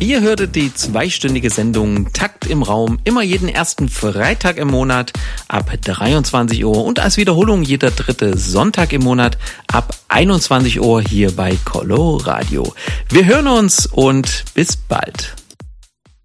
Ihr hörtet die zweistündige Sendung Takt im Raum, immer jeden ersten Freitag im Monat ab 23 Uhr und als Wiederholung jeder dritte Sonntag im Monat ab 21 Uhr hier bei Coloradio. Wir hören uns und bis bald.